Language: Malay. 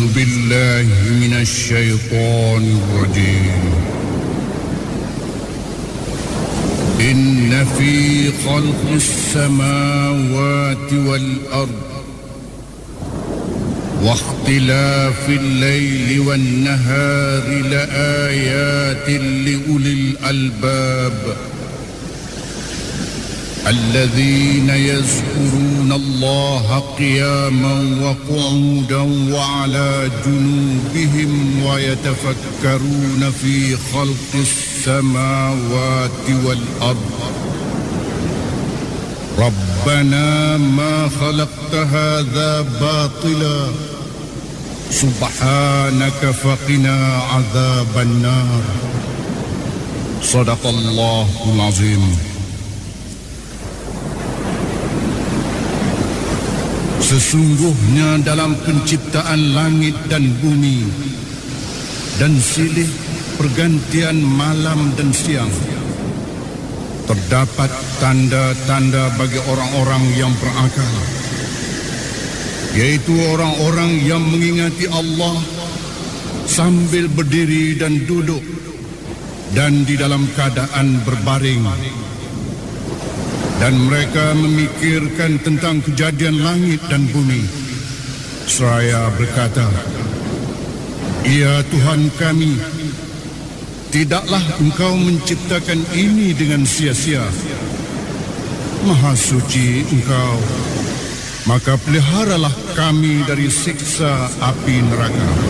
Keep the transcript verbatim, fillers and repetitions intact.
أعوذ بالله من الشيطان الرجيم إن في خلق السماوات والأرض واختلاف الليل والنهار لآيات لأولي الألباب الذين يذكرون الله قياما وقعودا وعلى جنوبهم ويتفكرون في خلق السماوات والأرض ربنا ما خلقت هذا باطلا سبحانك فقنا عذاب النار صدق الله العظيم. Sesungguhnya dalam penciptaan langit dan bumi dan silih pergantian malam dan siang terdapat tanda-tanda bagi orang-orang yang berakal, yaitu orang-orang yang mengingati Allah sambil berdiri dan duduk dan di dalam keadaan berbaring. Dan mereka memikirkan tentang kejadian langit dan bumi, seraya berkata, Ya Tuhan kami, tidaklah Engkau menciptakan ini dengan sia-sia. Maha suci Engkau, maka peliharalah kami dari siksa api neraka.